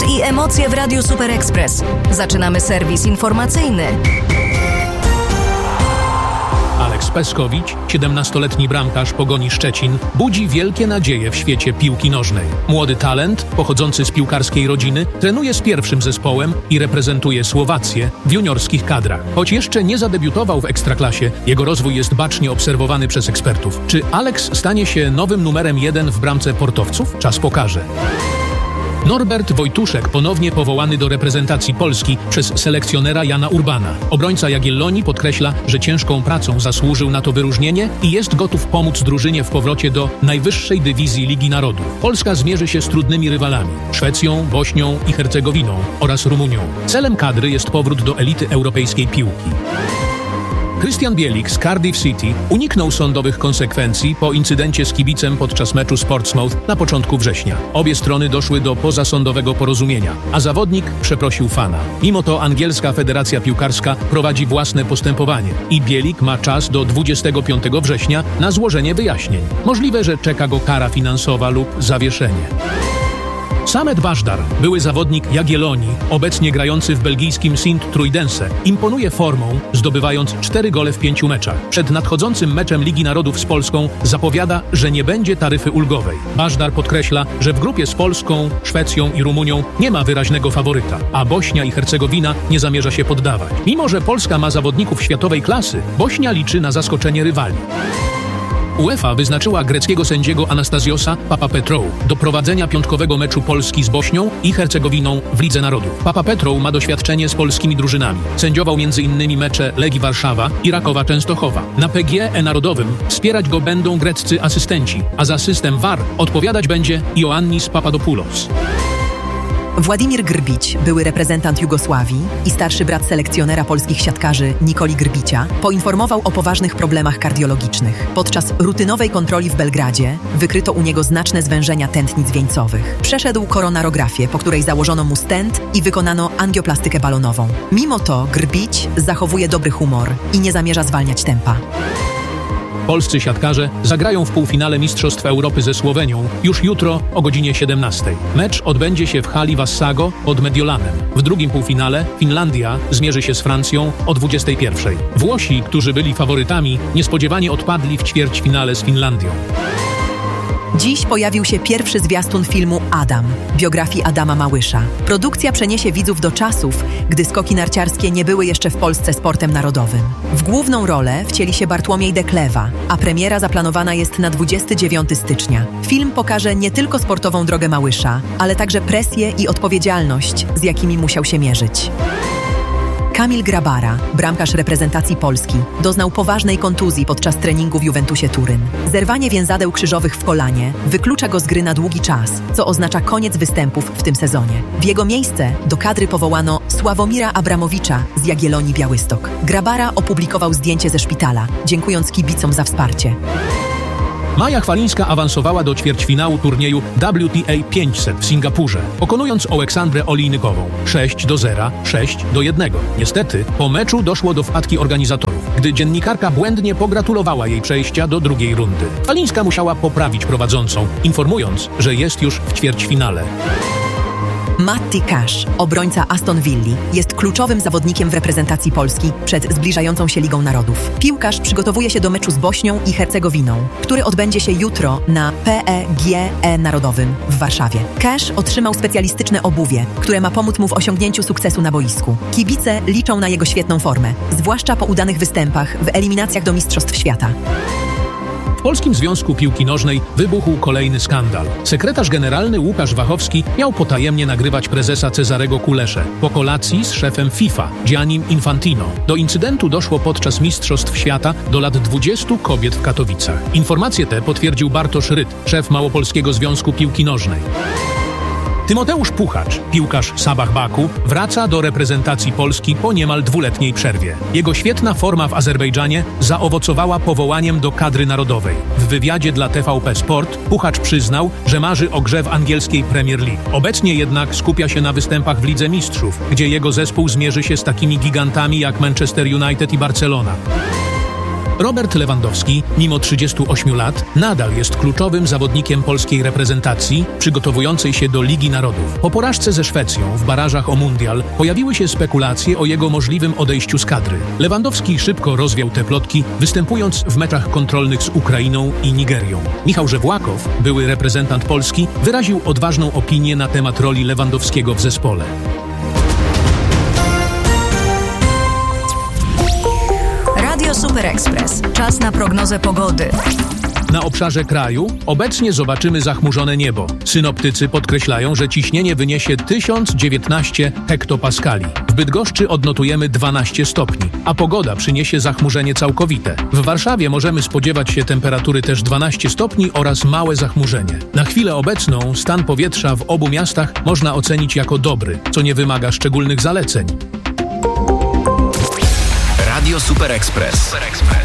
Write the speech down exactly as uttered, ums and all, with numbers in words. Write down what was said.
Sport i emocje w Radiu Super Express. Zaczynamy serwis informacyjny. Aleks Peskowicz, siedemnastoletni bramkarz Pogoni Szczecin, budzi wielkie nadzieje w świecie piłki nożnej. Młody talent, pochodzący z piłkarskiej rodziny, trenuje z pierwszym zespołem i reprezentuje Słowację w juniorskich kadrach. Choć jeszcze nie zadebiutował w Ekstraklasie, jego rozwój jest bacznie obserwowany przez ekspertów. Czy Aleks stanie się nowym numerem jeden w bramce portowców? Czas pokaże. Norbert Wojtuszek ponownie powołany do reprezentacji Polski przez selekcjonera Jana Urbana. Obrońca Jagiellonii podkreśla, że ciężką pracą zasłużył na to wyróżnienie i jest gotów pomóc drużynie w powrocie do najwyższej dywizji Ligi Narodów. Polska zmierzy się z trudnymi rywalami – Szwecją, Bośnią i Hercegowiną oraz Rumunią. Celem kadry jest powrót do elity europejskiej piłki. Krystian Bielik z Cardiff City uniknął sądowych konsekwencji po incydencie z kibicem podczas meczu z Portsmouth na początku września. Obie strony doszły do pozasądowego porozumienia, a zawodnik przeprosił fana. Mimo to angielska Federacja Piłkarska prowadzi własne postępowanie i Bielik ma czas do dwudziestego piątego września na złożenie wyjaśnień. Możliwe, że czeka go kara finansowa lub zawieszenie. Samet Bajdar, były zawodnik Jagiellonii, obecnie grający w belgijskim Sint Truidense, imponuje formą, zdobywając cztery gole w pięciu meczach. Przed nadchodzącym meczem Ligi Narodów z Polską zapowiada, że nie będzie taryfy ulgowej. Bajdar podkreśla, że w grupie z Polską, Szwecją i Rumunią nie ma wyraźnego faworyta, a Bośnia i Hercegowina nie zamierza się poddawać. Mimo że Polska ma zawodników światowej klasy, Bośnia liczy na zaskoczenie rywali. UEFA wyznaczyła greckiego sędziego Anastasiosa Papapetrou do prowadzenia piątkowego meczu Polski z Bośnią i Hercegowiną w Lidze Narodów. Papapetrou ma doświadczenie z polskimi drużynami. Sędziował między innymi mecze Legii Warszawa i Rakowa Częstochowa. Na P G E Narodowym wspierać go będą greccy asystenci, a za system V A R odpowiadać będzie Ioannis Papadopoulos. Władimir Grbić, były reprezentant Jugosławii i starszy brat selekcjonera polskich siatkarzy Nikoli Grbicia, poinformował o poważnych problemach kardiologicznych. Podczas rutynowej kontroli w Belgradzie wykryto u niego znaczne zwężenia tętnic wieńcowych. Przeszedł koronarografię, po której założono mu stent i wykonano angioplastykę balonową. Mimo to Grbić zachowuje dobry humor i nie zamierza zwalniać tempa. Polscy siatkarze zagrają w półfinale Mistrzostw Europy ze Słowenią już jutro o godzinie siedemnastej. Mecz odbędzie się w hali Vassago pod Mediolanem. W drugim półfinale Finlandia zmierzy się z Francją o dwudziestej pierwszej. Włosi, którzy byli faworytami, niespodziewanie odpadli w ćwierćfinale z Finlandią. Dziś pojawił się pierwszy zwiastun filmu Adam, biografii Adama Małysza. Produkcja przeniesie widzów do czasów, gdy skoki narciarskie nie były jeszcze w Polsce sportem narodowym. W główną rolę wcieli się Bartłomiej Deklewa, a premiera zaplanowana jest na dwudziestego dziewiątego stycznia. Film pokaże nie tylko sportową drogę Małysza, ale także presję i odpowiedzialność, z jakimi musiał się mierzyć. Kamil Grabara, bramkarz reprezentacji Polski, doznał poważnej kontuzji podczas treningu w Juventusie Turyn. Zerwanie więzadeł krzyżowych w kolanie wyklucza go z gry na długi czas, co oznacza koniec występów w tym sezonie. W jego miejsce do kadry powołano Sławomira Abramowicza z Jagiellonii Białystok. Grabara opublikował zdjęcie ze szpitala, dziękując kibicom za wsparcie. Maja Chwalińska awansowała do ćwierćfinału turnieju W T A pięćset w Singapurze, pokonując Oleksandrę Olijnykową sześć do zera, sześć do jednego. Niestety, po meczu doszło do wpadki organizatorów, gdy dziennikarka błędnie pogratulowała jej przejścia do drugiej rundy. Chwalińska musiała poprawić prowadzącą, informując, że jest już w ćwierćfinale. Matty Cash, obrońca Aston Villa, jest kluczowym zawodnikiem w reprezentacji Polski przed zbliżającą się Ligą Narodów. Piłkarz przygotowuje się do meczu z Bośnią i Hercegowiną, który odbędzie się jutro na P E G E Narodowym w Warszawie. Cash otrzymał specjalistyczne obuwie, które ma pomóc mu w osiągnięciu sukcesu na boisku. Kibice liczą na jego świetną formę, zwłaszcza po udanych występach w eliminacjach do Mistrzostw Świata. W Polskim Związku Piłki Nożnej wybuchł kolejny skandal. Sekretarz generalny Łukasz Wachowski miał potajemnie nagrywać prezesa Cezarego Kuleszę po kolacji z szefem FIFA, Giannim Infantino. Do incydentu doszło podczas Mistrzostw Świata do lat dwudziestu kobiet w Katowicach. Informacje te potwierdził Bartosz Ryt, szef Małopolskiego Związku Piłki Nożnej. Tymoteusz Puchacz, piłkarz Sabah Baku, wraca do reprezentacji Polski po niemal dwuletniej przerwie. Jego świetna forma w Azerbejdżanie zaowocowała powołaniem do kadry narodowej. W wywiadzie dla T V P Sport Puchacz przyznał, że marzy o grze w angielskiej Premier League. Obecnie jednak skupia się na występach w Lidze Mistrzów, gdzie jego zespół zmierzy się z takimi gigantami jak Manchester United i Barcelona. Robert Lewandowski, mimo trzydziestu ośmiu lat, nadal jest kluczowym zawodnikiem polskiej reprezentacji przygotowującej się do Ligi Narodów. Po porażce ze Szwecją w barażach o mundial pojawiły się spekulacje o jego możliwym odejściu z kadry. Lewandowski szybko rozwiał te plotki, występując w meczach kontrolnych z Ukrainą i Nigerią. Michał Żewłakow, były reprezentant Polski, wyraził odważną opinię na temat roli Lewandowskiego w zespole. Radio Super Express. Czas na prognozę pogody. Na obszarze kraju obecnie zobaczymy zachmurzone niebo. Synoptycy podkreślają, że ciśnienie wyniesie tysiąc dziewiętnaście hektopaskali. W Bydgoszczy odnotujemy dwanaście stopni, a pogoda przyniesie zachmurzenie całkowite. W Warszawie możemy spodziewać się temperatury też dwanaście stopni oraz małe zachmurzenie. Na chwilę obecną stan powietrza w obu miastach można ocenić jako dobry, co nie wymaga szczególnych zaleceń. Radio Super Express. Super Express.